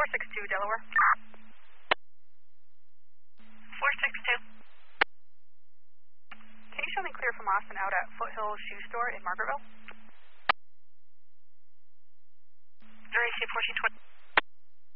462 Delaware. 462. Can you show me clear from Austin out at Foothill Shoe Store in Margaretville? RAC 1420.